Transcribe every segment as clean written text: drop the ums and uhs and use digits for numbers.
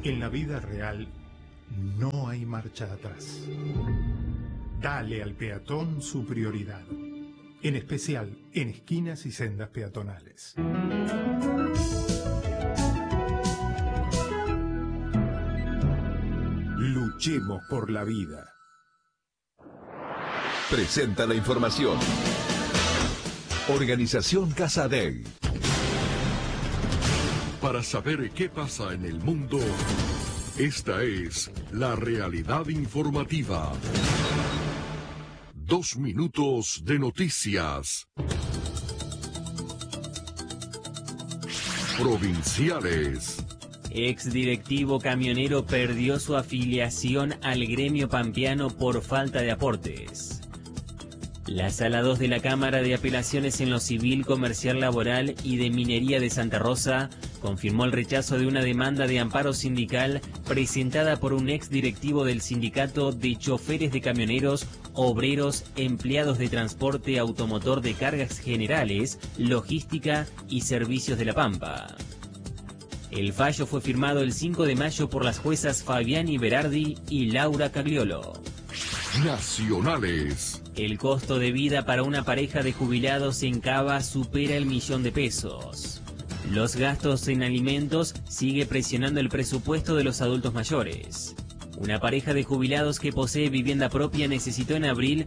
En la vida real no hay marcha atrás. Dale al peatón su prioridad, en especial en esquinas y sendas peatonales. Luchemos por la vida. Presenta la información. Organización Casa Dei. Para saber qué pasa en el mundo, esta es la realidad informativa. 2 minutos de noticias. Provinciales. Exdirectivo camionero perdió su afiliación al gremio pampeano por falta de aportes. La Sala 2 de la Cámara de Apelaciones en lo Civil, Comercial, Laboral y de Minería de Santa Rosa confirmó el rechazo de una demanda de amparo sindical presentada por un exdirectivo del Sindicato de Choferes de Camioneros, Obreros, Empleados de Transporte Automotor de Cargas Generales, Logística y Servicios de La Pampa. El fallo fue firmado el 5 de mayo por las juezas Fabiani Berardi y Laura Cagliolo. Nacionales. El costo de vida para una pareja de jubilados en Cava supera el $1.000.000. Los gastos en alimentos sigue presionando el presupuesto de los adultos mayores. Una pareja de jubilados que posee vivienda propia necesitó en abril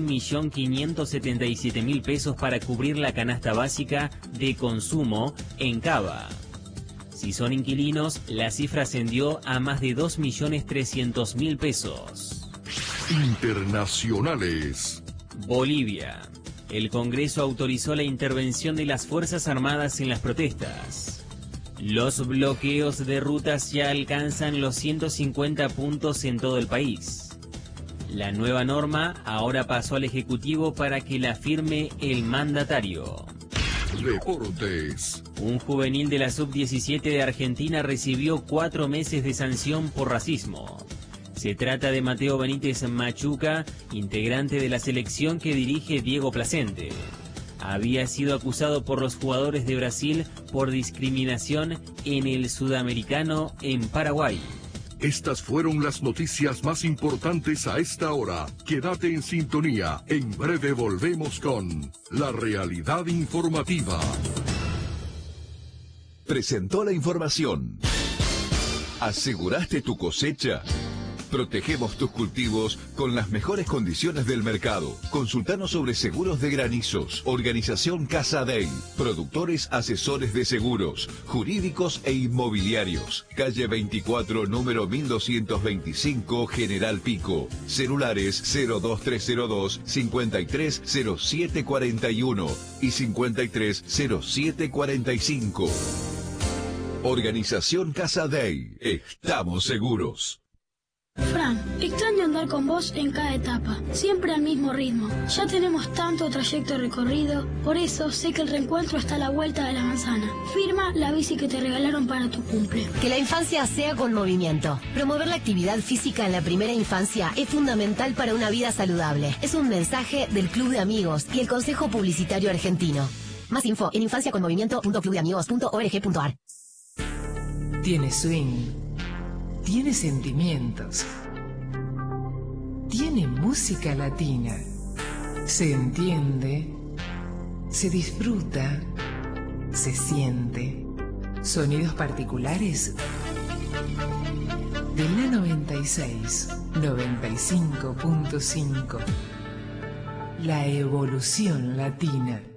$1.577.000 para cubrir la canasta básica de consumo en Cava. Si son inquilinos, la cifra ascendió a más de $2.300.000. Internacionales. Bolivia. El Congreso autorizó la intervención de las Fuerzas Armadas en las protestas. Los bloqueos de rutas ya alcanzan los 150 puntos en todo el país. La nueva norma ahora pasó al Ejecutivo para que la firme el mandatario. Deportes. Un juvenil de la Sub-17 de Argentina recibió 4 meses de sanción por racismo. Se trata de Mateo Benítez Machuca, integrante de la selección que dirige Diego Placente. Había sido acusado por los jugadores de Brasil por discriminación en el Sudamericano en Paraguay. Estas fueron las noticias más importantes a esta hora. Quédate en sintonía. En breve volvemos con la realidad informativa. Presentó la información. ¿Aseguraste tu cosecha? Protegemos tus cultivos con las mejores condiciones del mercado. Consultanos sobre seguros de granizos. Organización Casa Dei. Productores asesores de seguros, jurídicos e inmobiliarios. Calle 24, número 1225, General Pico. Celulares 02302 530741 y 530745. Organización Casa Dei. Estamos seguros. Fran, extraño andar con vos en cada etapa, siempre al mismo ritmo. Ya tenemos tanto trayecto recorrido, por eso sé que el reencuentro está a la vuelta de la manzana. Firma la bici que te regalaron para tu cumple. Que la infancia sea con movimiento. Promover la actividad física en la primera infancia es fundamental para una vida saludable. Es un mensaje del Club de Amigos y el Consejo Publicitario Argentino. Más info en infanciaconmovimiento.clubdeamigos.org.ar. Tiene swing. Tiene sentimientos. Tiene música latina. Se entiende. Se disfruta. Se siente. Sonidos particulares. De la 96, 95.5. La evolución latina.